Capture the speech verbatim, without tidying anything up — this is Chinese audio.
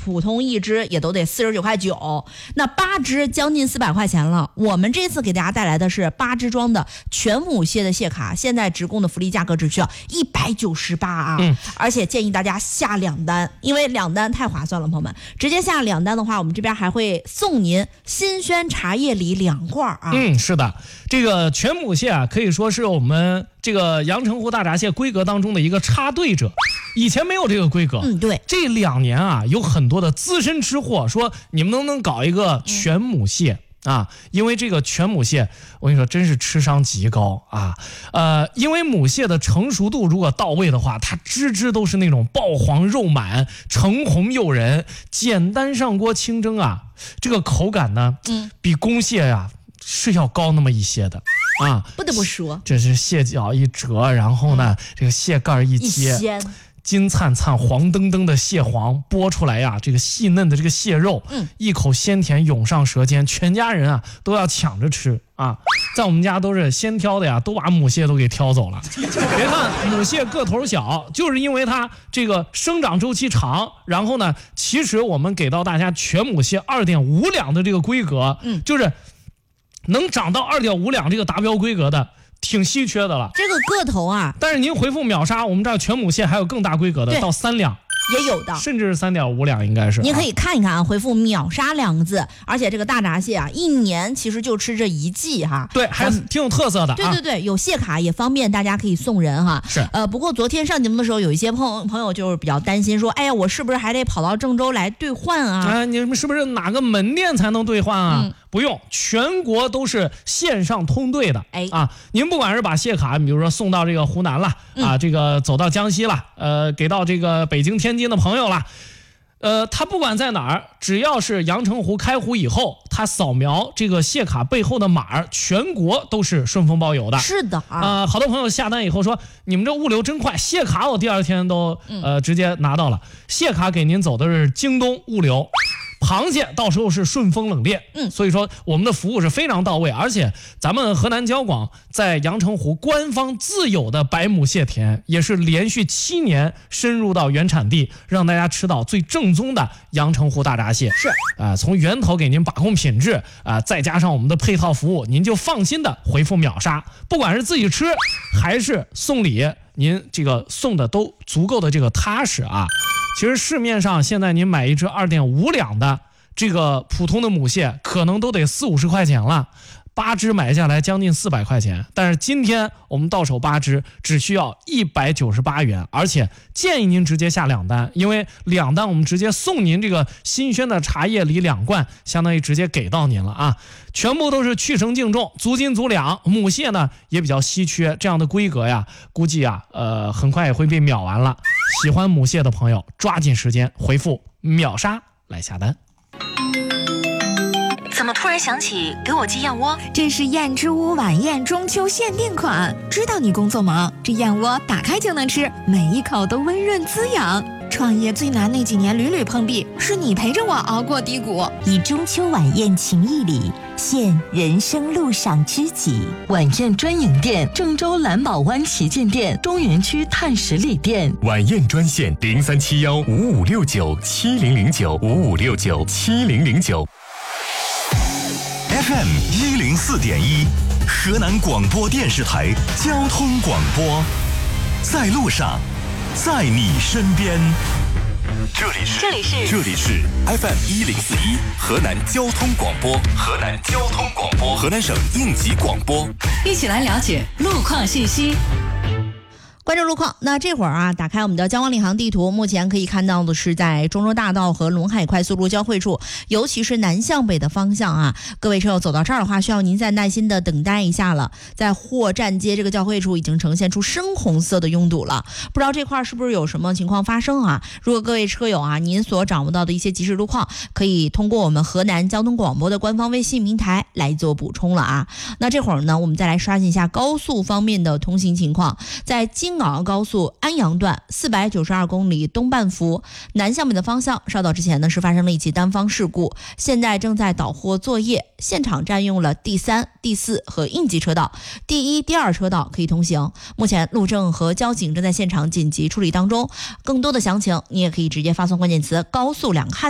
普通一只也都得四十九块九，那八只将近四百块钱了。我们这次给大家带来的是八只装的全母蟹的蟹卡，现在直供的福利价格只需要一百九十八啊、嗯！而且建议大家下两单，因为两单太划算了，朋友们，直接下两单的话，我们这边还会送您新鲜茶叶梨两罐啊。 嗯，是的，这个全母蟹啊，可以说是我们这个阳澄湖大闸蟹规格当中的一个插队者。以前没有这个规格， 嗯，对， 这两年啊，有很多的资深吃货说，你们能不能搞一个全母蟹、嗯、啊？因为这个全母蟹，我跟你说，真是吃伤极高啊。呃，因为母蟹的成熟度如果到位的话，它只只都是那种爆黄肉满、橙红诱人，简单上锅清蒸啊，这个口感呢，嗯，比公蟹呀、啊、是要高那么一些的。啊， 不得不说， 这是蟹脚一折，然后呢，嗯、这个蟹盖一揭， 一金灿灿、黄澄澄的蟹黄剥出来呀，这个细嫩的这个蟹肉，嗯，一口鲜甜涌上舌尖，全家人啊都要抢着吃啊。在我们家都是先挑的呀，都把母蟹都给挑走了。别看母蟹个头小，就是因为它这个生长周期长。然后呢，其实我们给到大家全母蟹二点五两的这个规格，嗯，就是能长到二点五两这个达标规格的。挺稀缺的了， 这个个头啊！ 但是您回复秒杀，我们这儿全母蟹还有更大规格的，到三两也有的， 甚至是三点五两，应该是。 您可以看一看啊，回复秒杀两个字，而且这个大闸蟹啊，一年其实就吃这一季哈。 对，还挺有特色的、啊。 对对对，有蟹卡也方便大家可以送人哈。 是。 呃，不过昨天上节目的时候，有一些朋友朋友就是比较担心说，哎呀，我是不是还得跑到郑州来兑换啊？ 啊，你们是不是哪个门店才能兑换啊？嗯不用，全国都是线上通兑的。哎啊，您不管是把蟹卡，比如说送到这个湖南了、嗯、啊，这个走到江西了，呃，给到这个北京、天津的朋友了，呃，他不管在哪儿，只要是阳澄湖开湖以后，他扫描这个蟹卡背后的码，全国都是顺丰包邮的。 是的啊， 呃，好多朋友下单以后说，你们这物流真快，蟹卡我第二天都呃直接拿到了。蟹卡给您走的是京东物流。螃蟹到时候是顺丰冷链，嗯，所以说我们的服务是非常到位，而且咱们河南交广在阳澄湖官方自有的百亩蟹田，也是连续七年深入到原产地，让大家吃到最正宗的阳澄湖大闸蟹。 是啊、呃，从源头给您把控品质啊、呃，再加上我们的配套服务，您就放心的回复秒杀，不管是自己吃还是送礼，您这个送的都足够的这个踏实啊。其实市面上现在您买一只二点五两的这个普通的母蟹，可能都得四五十块钱了，八只买下来将近四百块钱。但是今天我们到手八只只需要一百九十八元，而且建议您直接下两单，因为两单我们直接送您这个新鲜的茶叶梨两罐，相当于直接给到您了啊！全部都是去成净重，足斤足两，母蟹呢也比较稀缺，这样的规格呀，估计啊，呃，很快也会被秒完了。喜欢母蟹的朋友，抓紧时间回复秒杀来下单。 怎么突然想起给我寄燕窝？ 这是燕之屋晚宴中秋限定款，知道你工作忙，这燕窝打开就能吃，每一口都温润滋养。创业最难那几年屡屡碰壁，是你陪着我熬过低谷。 以中秋晚宴情谊礼，献人生路上知己。 晚宴专营店：郑州蓝宝湾旗舰店、中原区碳十里店。 晚宴专线：零三七幺五五六九七零零九五五六九七零零九。 F M 一零四点一，河南广播电视台交通广播，在路上，在你身边。这里是这里是这里是 F M 一零四一，河南交通广播，河南交通广播，河南省应急广播。 一起来了解路况信息。 关注路况，那这会儿啊，打开我们的江汪领航地图，目前可以看到的是在中州大道和陇海快速路交汇处，尤其是南向北的方向啊，各位车友走到这儿的话，需要您再耐心的等待一下了。在货站街这个交汇处已经呈现出深红色的拥堵了，不知道这块是不是有什么情况发生啊？如果各位车友啊，您所掌握到的一些即时路况，可以通过我们河南交通广播的官方微信平台来做补充了啊。那这会儿呢，我们再来刷新一下高速方面的通行情况，在京港澳高速安阳段四百九十二公里东半幅南向北的方向，稍早之前呢是发生了一起单方事故，现在正在导货作业，现场占用了第三、第四和应急车道，第一、第二车道可以通行。目前路政和交警正在现场紧急处理当中，更多的详情你也可以直接发送关键词高速两个汉